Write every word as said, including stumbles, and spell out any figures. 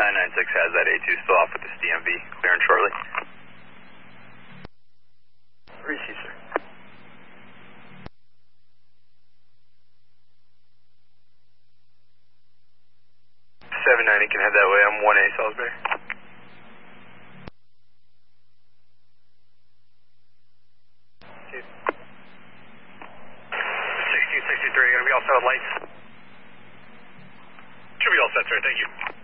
nine nine six has that A two still off with this D M V, clearing shortly. Receive, sir. seven ninety can head that way, I'm one A Salisbury. sixteen sixty-three, gonna be all set with lights. Should be all set, sir, thank you.